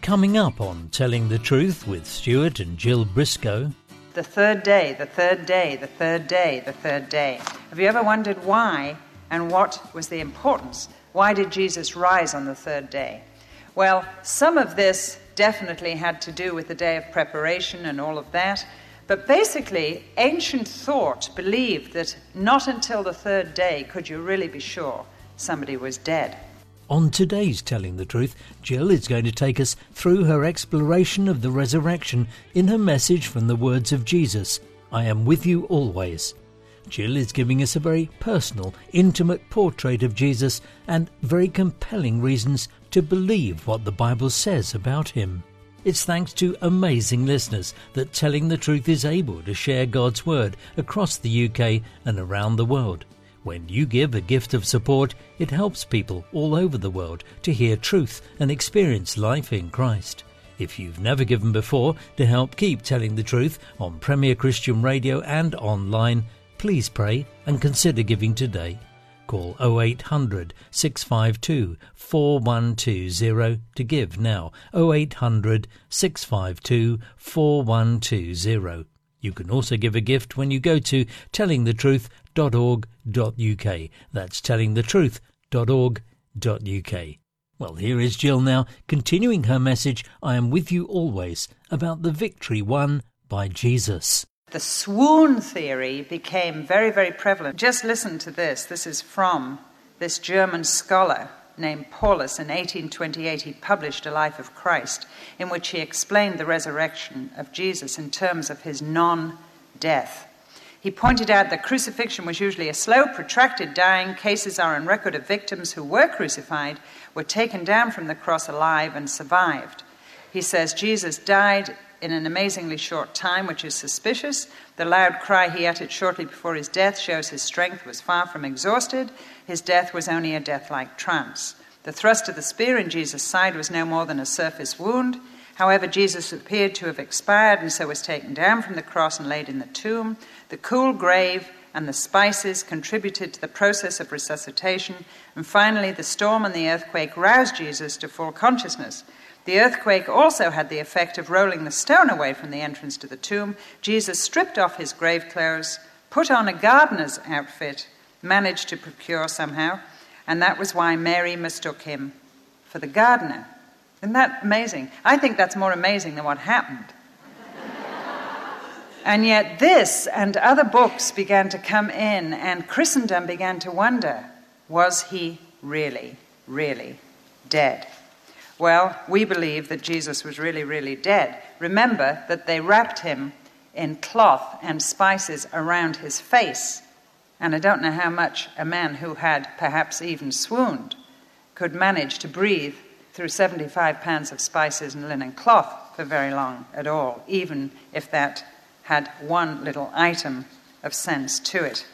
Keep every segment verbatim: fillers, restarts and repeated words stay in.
Coming up on Telling the Truth with Stuart and Jill Briscoe. The third day, the third day, the third day, the third day. Have you ever wondered why and what was the importance? Why did Jesus rise on the third day? Well, some of this definitely had to do with the day of preparation and all of that. But basically, ancient thought believed that not until the third day could you really be sure somebody was dead. On today's Telling the Truth, Jill is going to take us through her exploration of the resurrection in her message from the words of Jesus, I am with you always. Jill is giving us a very personal, intimate portrait of Jesus and very compelling reasons to believe what the Bible says about him. It's thanks to amazing listeners that Telling the Truth is able to share God's Word across the U K and around the world. When you give a gift of support, it helps people all over the world to hear truth and experience life in Christ. If you've never given before to help keep Telling the Truth on Premier Christian Radio and online, please pray and consider giving today. Call oh eight hundred, six five two, four one two zero to give now. oh eight hundred, six five two, four one two zero. You can also give a gift when you go to telling the truth dot org dot U K. That's telling the truth dot org dot U K. Well, here is Jill now, continuing her message, I am with you always, about the victory won by Jesus. The swoon theory became very, very prevalent. Just listen to this. This is from this German scholar named Paulus. In eighteen twenty-eight, he published A Life of Christ, in which he explained the resurrection of Jesus in terms of his non-death. He pointed out that crucifixion was usually a slow, protracted dying. Cases are on record of victims who were crucified, were taken down from the cross alive and survived. He says Jesus died in an amazingly short time, which is suspicious. The loud cry he uttered shortly before his death shows his strength was far from exhausted. His death was only a death-like trance. The thrust of the spear in Jesus' side was no more than a surface wound. However, Jesus appeared to have expired and so was taken down from the cross and laid in the tomb. The cool grave and the spices contributed to the process of resuscitation. And finally, the storm and the earthquake roused Jesus to full consciousness. The earthquake also had the effect of rolling the stone away from the entrance to the tomb. Jesus stripped off his grave clothes, put on a gardener's outfit, managed to procure somehow, and that was why Mary mistook him for the gardener. Isn't that amazing? I think that's more amazing than what happened. And yet this and other books began to come in, and Christendom began to wonder, was he really, really dead? Well, we believe that Jesus was really, really dead. Remember that they wrapped him in cloth and spices around his face. And I don't know how much a man who had perhaps even swooned could manage to breathe through seventy-five pounds of spices and linen cloth for very long at all, even if that had one little item of sense to it.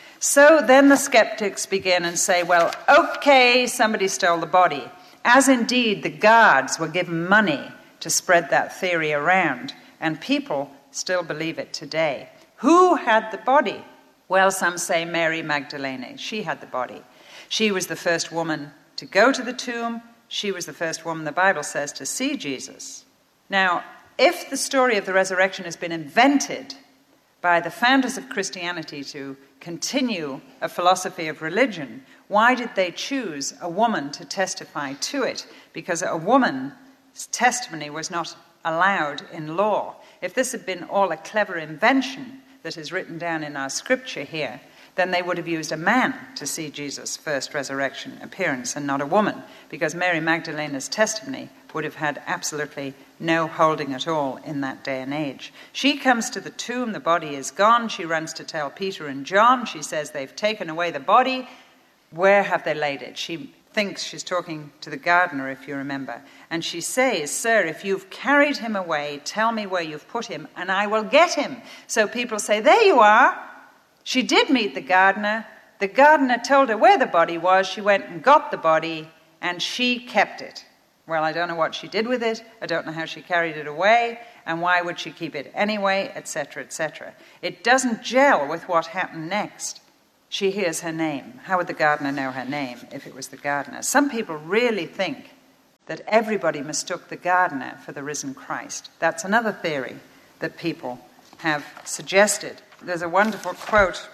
So then the skeptics begin and say, well, okay, somebody stole the body. As indeed the guards were given money to spread that theory around, and people still believe it today. Who had the body? Well, some say Mary Magdalene. She had the body. She was the first woman to go to the tomb. She was the first woman, the Bible says, to see Jesus. Now, if the story of the resurrection has been invented by the founders of Christianity to continue a philosophy of religion, why did they choose a woman to testify to it? Because a woman's testimony was not allowed in law. If this had been all a clever invention that is written down in our scripture here, then they would have used a man to see Jesus' first resurrection appearance and not a woman, because Mary Magdalene's testimony would have had absolutely no holding at all in that day and age. She comes to the tomb, the body is gone. She runs to tell Peter and John. She says they've taken away the body. Where have they laid it? She thinks she's talking to the gardener, if you remember. And she says, sir, if you've carried him away, tell me where you've put him, and I will get him. So people say, there you are. She did meet the gardener. The gardener told her where the body was. She went and got the body, and she kept it. Well, I don't know what she did with it. I don't know how she carried it away, and why would she keep it anyway, et cetera, et cetera. It doesn't gel with what happened next. She hears her name. How would the gardener know her name if it was the gardener? Some people really think that everybody mistook the gardener for the risen Christ. That's another theory that people have suggested. There's a wonderful quote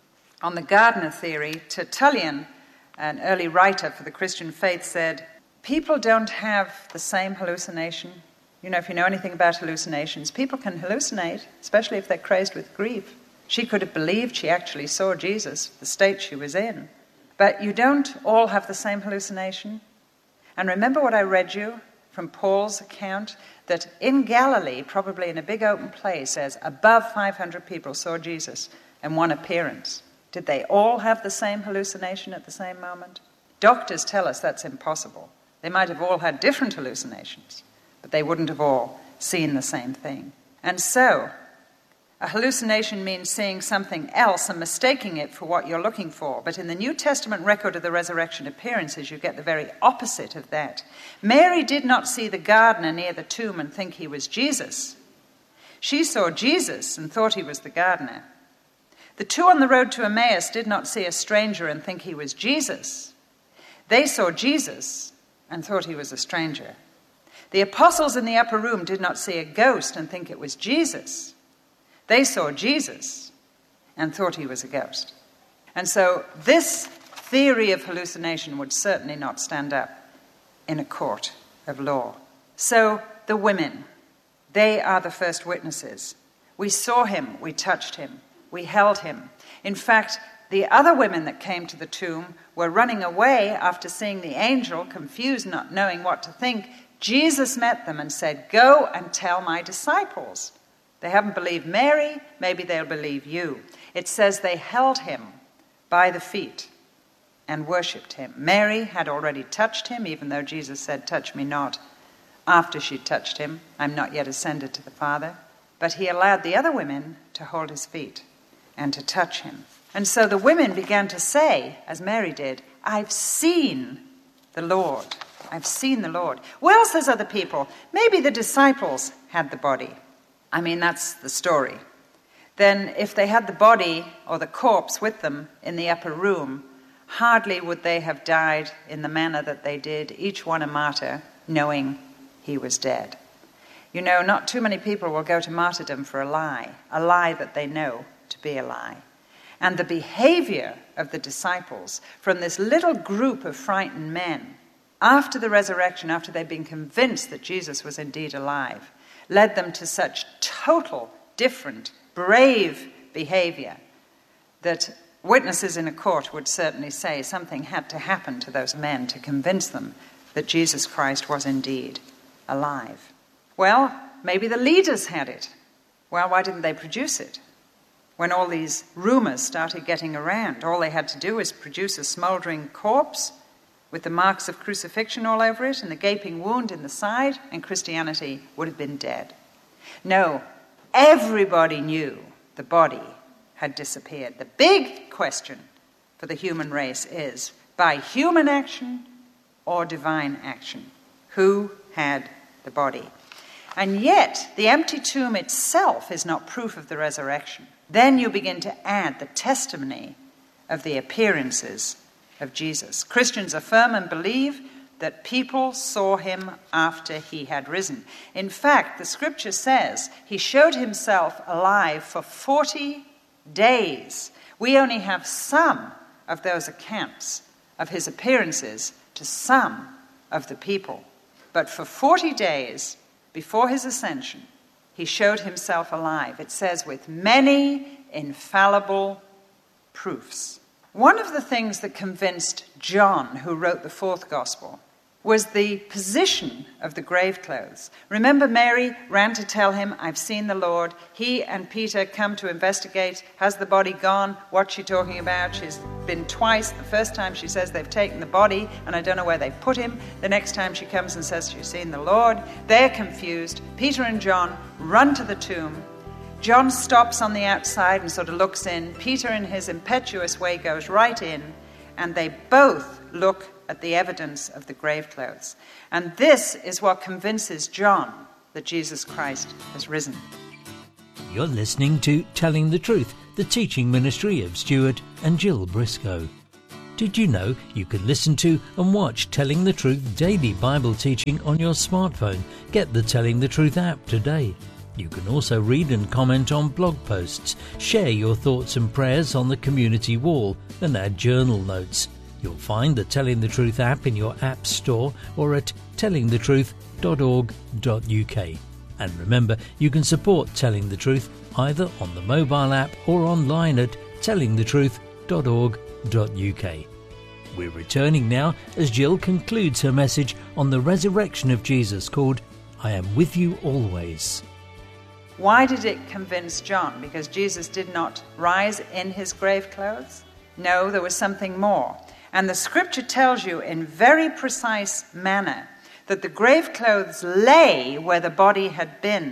on the gardener theory. Tertullian, an early writer for the Christian faith, said, people don't have the same hallucination. You know, if you know anything about hallucinations, people can hallucinate, especially if they're crazed with grief. She could have believed she actually saw Jesus, the state she was in. But you don't all have the same hallucination. And remember what I read you from Paul's account, that in Galilee, probably in a big open place, as above five hundred people saw Jesus in one appearance. Did they all have the same hallucination at the same moment? Doctors tell us that's impossible. They might have all had different hallucinations, but they wouldn't have all seen the same thing. And so, a hallucination means seeing something else and mistaking it for what you're looking for. But in the New Testament record of the resurrection appearances, you get the very opposite of that. Mary did not see the gardener near the tomb and think he was Jesus. She saw Jesus and thought he was the gardener. The two on the road to Emmaus did not see a stranger and think he was Jesus. They saw Jesus and thought he was a stranger. The apostles in the upper room did not see a ghost and think it was Jesus. They saw Jesus and thought he was a ghost. And so this theory of hallucination would certainly not stand up in a court of law. So the women, they are the first witnesses. We saw him, we touched him, we held him. In fact, the other women that came to the tomb were running away after seeing the angel, confused, not knowing what to think. Jesus met them and said, "Go and tell my disciples." They haven't believed Mary, maybe they'll believe you. It says they held him by the feet and worshipped him. Mary had already touched him, even though Jesus said, "Touch me not." After she touched him, "I'm not yet ascended to the Father." But he allowed the other women to hold his feet and to touch him. And so the women began to say, as Mary did, "I've seen the Lord. I've seen the Lord." Well, says other people, maybe the disciples had the body. I mean, that's the story. Then if they had the body or the corpse with them in the upper room, hardly would they have died in the manner that they did, each one a martyr, knowing he was dead. You know, not too many people will go to martyrdom for a lie, a lie that they know to be a lie. And the behavior of the disciples from this little group of frightened men, after the resurrection, after they'd been convinced that Jesus was indeed alive, led them to such total, different, brave behavior that witnesses in a court would certainly say something had to happen to those men to convince them that Jesus Christ was indeed alive. Well, maybe the leaders had it. Well, why didn't they produce it? When all these rumors started getting around, all they had to do was produce a smoldering corpse with the marks of crucifixion all over it and the gaping wound in the side, and Christianity would have been dead. No, everybody knew the body had disappeared. The big question for the human race is, by human action or divine action, who had the body? And yet, the empty tomb itself is not proof of the resurrection. Then you begin to add the testimony of the appearances of Jesus. Christians affirm and believe that people saw him after he had risen. In fact, the scripture says he showed himself alive for forty days. We only have some of those accounts of his appearances to some of the people. But for forty days before his ascension, he showed himself alive. It says with many infallible proofs. One of the things that convinced John, who wrote the fourth gospel, was the position of the grave clothes. Remember, Mary ran to tell him, "I've seen the Lord." He and Peter come to investigate. Has the body gone? What's she talking about? She's been twice. The first time she says they've taken the body and I don't know where they've put him. The next time she comes and says she's seen the Lord. They're confused. Peter and John run to the tomb. John stops on the outside and sort of looks in. Peter, in his impetuous way, goes right in, and they both look at the evidence of the grave clothes. And this is what convinces John that Jesus Christ has risen. You're listening to Telling the Truth, the teaching ministry of Stuart and Jill Briscoe. Did you know you can listen to and watch Telling the Truth daily Bible teaching on your smartphone? Get the Telling the Truth app today. You can also read and comment on blog posts, share your thoughts and prayers on the community wall, and add journal notes. You'll find the Telling the Truth app in your app store or at telling the truth dot org dot U K. And remember, you can support Telling the Truth either on the mobile app or online at telling the truth dot org dot U K. We're returning now as Jill concludes her message on the resurrection of Jesus called I Am With You Always. Why did it convince John? Because Jesus did not rise in his grave clothes? No, there was something more. And the scripture tells you in very precise manner that the grave clothes lay where the body had been,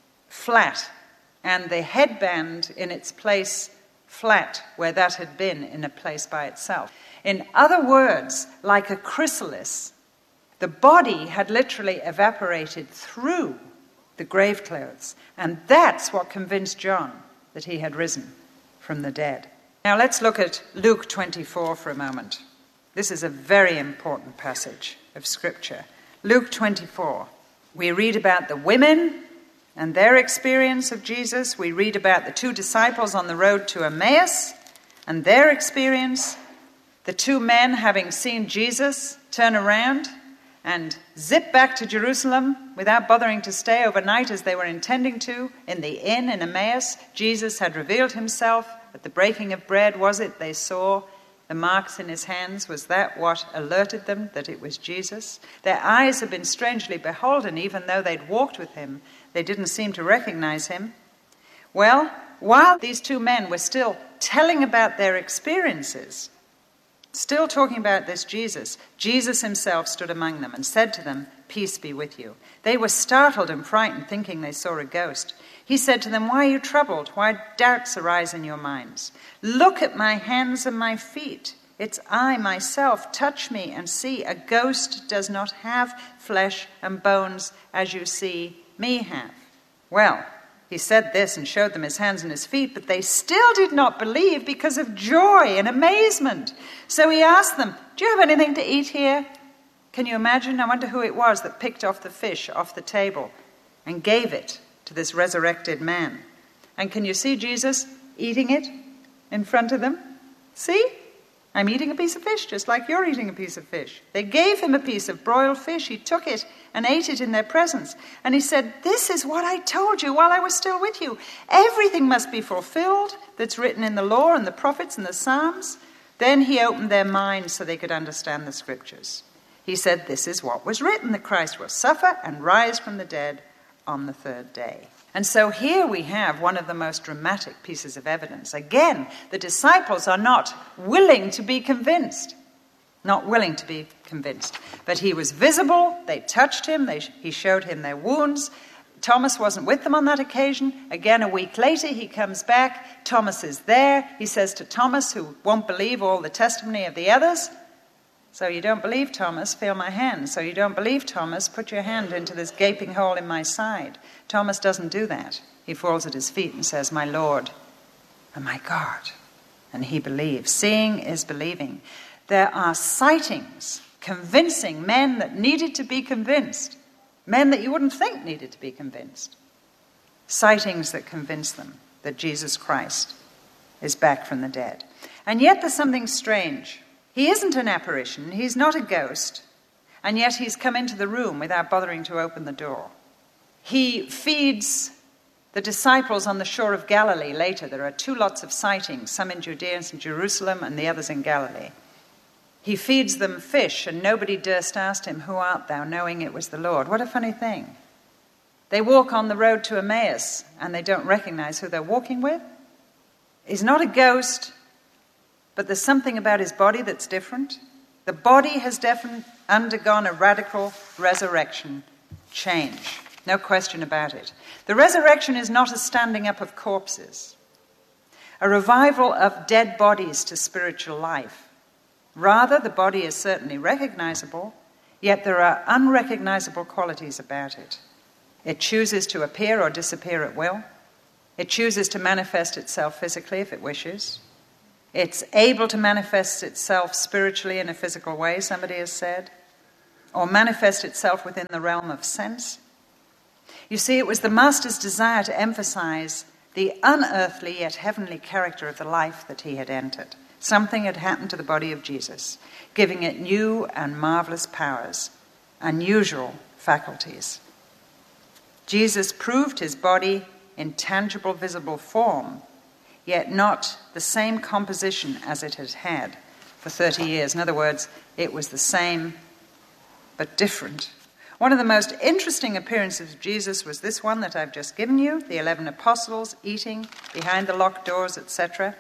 flat, and the headband in its place flat where that had been in a place by itself. In other words, like a chrysalis, the body had literally evaporated through the grave clothes. And that's what convinced John that he had risen from the dead. Now let's look at Luke twenty-four for a moment. This is a very important passage of Scripture. Luke twenty-four. We read about the women and their experience of Jesus. We read about the two disciples on the road to Emmaus and their experience. The two men, having seen Jesus, turn around and zip back to Jerusalem without bothering to stay overnight as they were intending to. In the inn in Emmaus, Jesus had revealed himself. At the breaking of bread, was it they saw the marks in his hands? Was that what alerted them that it was Jesus? Their eyes had been strangely beholden. Even though they'd walked with him, they didn't seem to recognize him. Well, while these two men were still telling about their experiences, still talking about this Jesus, Jesus himself stood among them and said to them, "Peace be with you." They were startled and frightened, thinking they saw a ghost. He said to them, "Why are you troubled? Why doubts arise in your minds? Look at my hands and my feet. It's I myself. Touch me and see. A ghost does not have flesh and bones as you see me have." Well, he said this and showed them his hands and his feet, but they still did not believe because of joy and amazement. So he asked them, "Do you have anything to eat here?" Can you imagine? I wonder who it was that picked off the fish off the table and gave it to this resurrected man. And can you see Jesus eating it in front of them? See? I'm eating a piece of fish just like you're eating a piece of fish. They gave him a piece of broiled fish. He took it and ate it in their presence. And he said, "This is what I told you while I was still with you. Everything must be fulfilled that's written in the law and the prophets and the Psalms." Then he opened their minds so they could understand the scriptures. He said, "This is what was written, that Christ will suffer and rise from the dead on the third day." And so here we have one of the most dramatic pieces of evidence. Again, the disciples are not willing to be convinced. Not willing to be convinced. But he was visible, they touched him, they, he showed him their wounds. Thomas wasn't with them on that occasion. Again, a week later, he comes back. Thomas is there. He says to Thomas, who won't believe all the testimony of the others, "So you don't believe, Thomas? Feel my hand. So you don't believe, Thomas? Put your hand into this gaping hole in my side." Thomas doesn't do that. He falls at his feet and says, "My Lord and my God." And he believes. Seeing is believing. There are sightings convincing men that needed to be convinced. Men that you wouldn't think needed to be convinced. Sightings that convince them that Jesus Christ is back from the dead. And yet there's something strange. He isn't an apparition, he's not a ghost, and yet he's come into the room without bothering to open the door. He feeds the disciples on the shore of Galilee later. There are two lots of sightings, some in Judea and Jerusalem and the others in Galilee. He feeds them fish, and nobody durst ask him, "Who art thou?" knowing it was the Lord. What a funny thing. They walk on the road to Emmaus, and they don't recognize who they're walking with. He's not a ghost, but there's something about his body that's different. The body has definitely undergone a radical resurrection change. No question about it. The resurrection is not a standing up of corpses, a revival of dead bodies to spiritual life. Rather, the body is certainly recognizable, yet there are unrecognizable qualities about it. It chooses to appear or disappear at will. It chooses to manifest itself physically if it wishes. It's able to manifest itself spiritually in a physical way, somebody has said, or manifest itself within the realm of sense. You see, it was the Master's desire to emphasize the unearthly yet heavenly character of the life that he had entered. Something had happened to the body of Jesus, giving it new and marvelous powers, unusual faculties. Jesus proved his body in tangible, visible form, yet not the same composition as it had had for thirty years. In other words, it was the same but different. One of the most interesting appearances of Jesus was this one that I've just given you, the eleven apostles eating behind the locked doors, et cetera.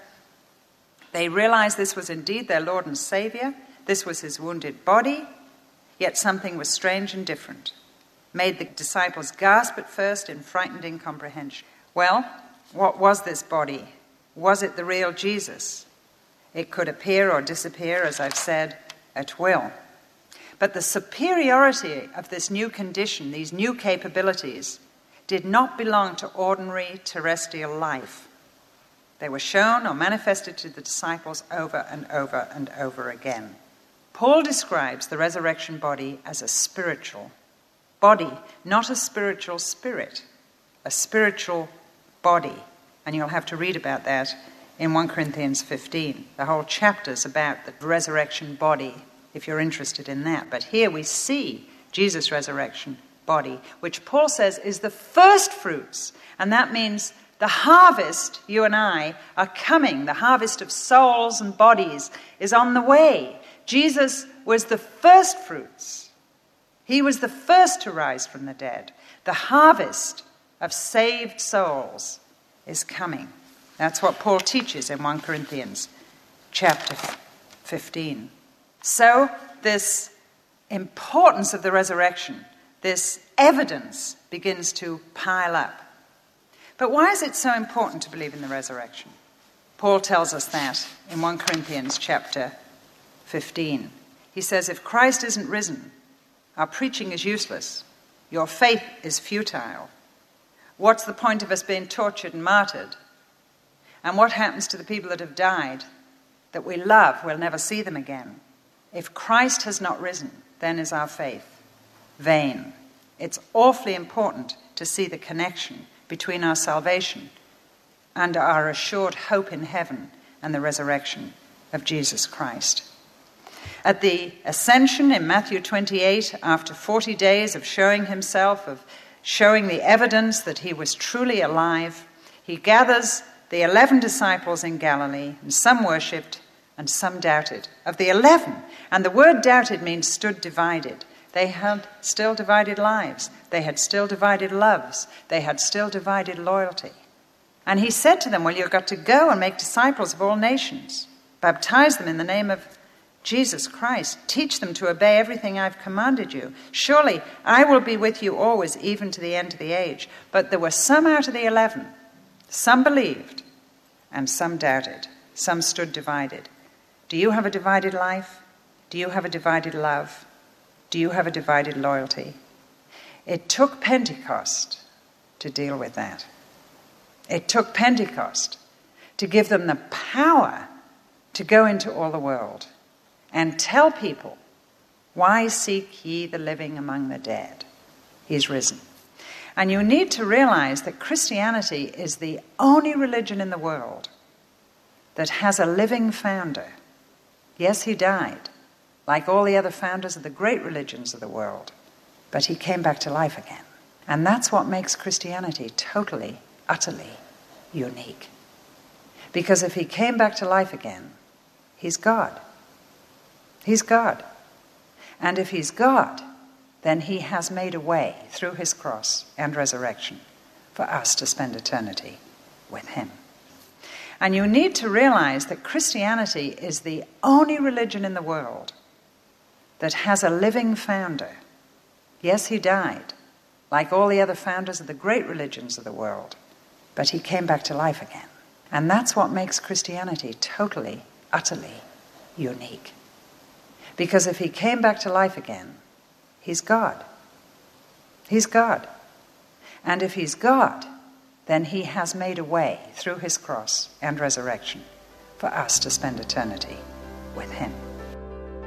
They realized this was indeed their Lord and Savior. This was his wounded body, yet something was strange and different. Made the disciples gasp at first in frightened incomprehension. Well, what was this body? Was it the real Jesus? It could appear or disappear, as I've said, at will. But the superiority of this new condition, these new capabilities, did not belong to ordinary terrestrial life. They were shown or manifested to the disciples over and over and over again. Paul describes the resurrection body as a spiritual body, not a spiritual spirit, a spiritual body. And you'll have to read about that in First Corinthians fifteen. The whole chapter's about the resurrection body, if you're interested in that. But here we see Jesus' resurrection body, which Paul says is the first fruits. And that means the harvest, you and I, are coming. The harvest of souls and bodies is on the way. Jesus was the first fruits. He was the first to rise from the dead. The harvest of saved souls is coming. That's what Paul teaches in First Corinthians chapter fifteen. So this importance of the resurrection, this evidence begins to pile up. But why is it so important to believe in the resurrection? Paul tells us that in First Corinthians chapter fifteen. He says, if Christ isn't risen, our preaching is useless. Your faith is futile. What's the point of us being tortured and martyred? And what happens to the people that have died, that we love? We'll never see them again. If Christ has not risen, then is our faith vain. It's awfully important to see the connection between our salvation and our assured hope in heaven and the resurrection of Jesus Christ. At the ascension in Matthew twenty-eight, after forty days of showing himself, of showing the evidence that he was truly alive, he gathers the eleven disciples in Galilee, and some worshipped and some doubted. Of the eleven, and the word doubted means stood divided. They had still divided lives. They had still divided loves. They had still divided loyalty. And he said to them, well, you've got to go and make disciples of all nations. Baptize them in the name of Jesus Christ. Teach them to obey everything I've commanded you. Surely I will be with you always, even to the end of the age. But there were some out of the eleven. Some believed and some doubted. Some stood divided. Do you have a divided life? Do you have a divided love? Do you have a divided loyalty? It took Pentecost to deal with that. It took Pentecost to give them the power to go into all the world and tell people, why seek ye the living among the dead? He's risen. And you need to realize that Christianity is the only religion in the world that has a living founder. Yes, he died, like all the other founders of the great religions of the world, but he came back to life again. And that's what makes Christianity totally, utterly unique. Because if he came back to life again, he's God. He's God. And if he's God, then he has made a way through his cross and resurrection for us to spend eternity with him. And you need to realize that Christianity is the only religion in the world that has a living founder. Yes, he died, like all the other founders of the great religions of the world, but he came back to life again. And that's what makes Christianity totally, utterly unique. Because if he came back to life again, he's God. He's God. And if he's God, then he has made a way through his cross and resurrection for us to spend eternity with him.